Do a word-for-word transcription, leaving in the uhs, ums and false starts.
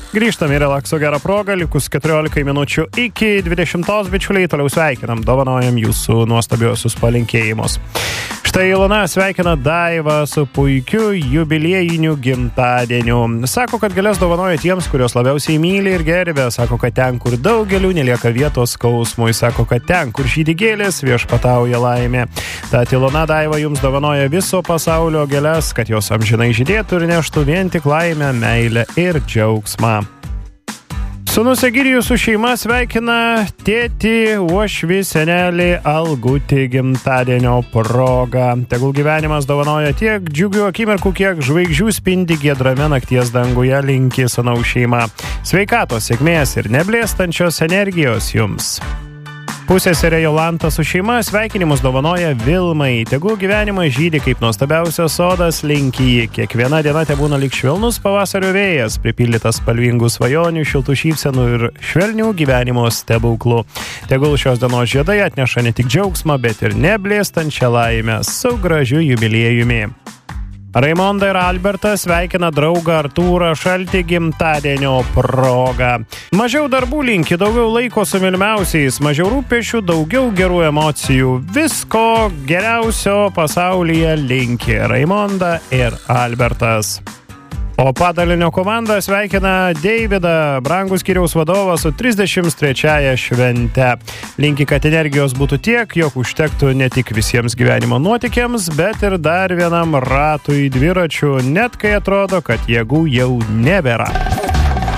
Grįžtam į relakso gerą progą, likus keturiolika minučių iki dvidešimtos, bičiuliai, toliau sveikinam, dovanojam jūsų nuostabiosius palinkėjimus. Štai Ilona sveikina Daivą su puikiu jubiliejiniu gimtadieniu. Sako, kad gėlės dovanoja tiems, kurios labiausiai myli ir gerbė. Sako, kad ten, kur daugelių nelieka vietos skausmui. Sako, kad ten, kur žydi gėlės, viešpatauja laimė. Tad Ilona Daiva jums dovanoja viso pasaulio gėlės, kad jos amžinai žydėtų ir neštų vien tik laimę, meilę ir džiaugsmą. Sūnus Egirijus su šeima sveikina tėtį, uošvį, senelį Algutį gimtadienio proga. Tegul gyvenimas dovanoja tiek džiugių akimirkų, kiek žvaigždžių spindi giedrame nakties danguje, linki sūnaus šeima. Sveikatos, sėkmės ir neblėstančios energijos jums. Pusseserė Jolanta su šeima sveikinimus dovanoja Vilmai. Tegul gyvenimas žydi kaip nuostabiausias sodas, linki jį. Kiekviena diena tebūna lyg švelnus pavasario vėjas, pripildytas spalvingų svajonių, šiltų šypsenų ir švelnių gyvenimo stebuklų. Tegul šios dienos žiedai atneša ne tik džiaugsmą, bet ir neblėstančią laimę su gražiu jubiliejumi. Raimonda ir Albertas sveikina draugą Artūrą Šaltį gimtadienio proga. Mažiau darbų linki, daugiau laiko su mylimiausiais, mažiau rūpesčių, daugiau gerų emocijų. Visko geriausio pasaulyje linki Raimonda ir Albertas. O padalinio komanda sveikina Deividą, brangus skyriaus vadovas, su trisdešimt trečiąja švente. Linki, kad energijos būtų tiek, jog užtektų ne tik visiems gyvenimo nuotykiams, bet ir dar vienam ratui dviračių, net kai atrodo, kad jėgų jau nebėra.